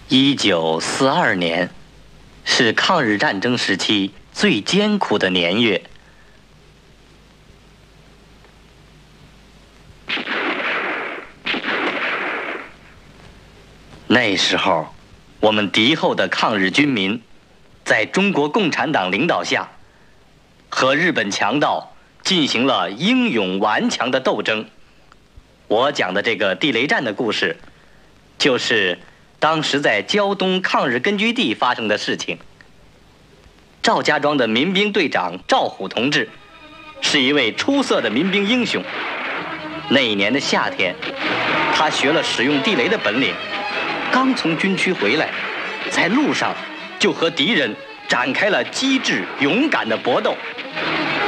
1942年，是抗日战争时期最艰苦的年月。那时候，我们敌后的抗日军民，在中国共产党领导下，和日本强盗进行了英勇顽强的斗争。我讲的这个地雷战的故事，就是当时在胶东抗日根据地发生的事情。赵家庄的民兵队长赵虎同志，是一位出色的民兵英雄。那一年的夏天，他学了使用地雷的本领，刚从军区回来，在路上就和敌人展开了机智勇敢的搏斗。